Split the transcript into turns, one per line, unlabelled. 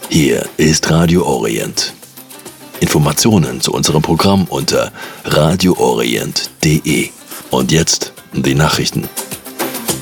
Hier ist Radio Orient. Informationen zu unserem Programm unter radioorient.de. Und jetzt die Nachrichten.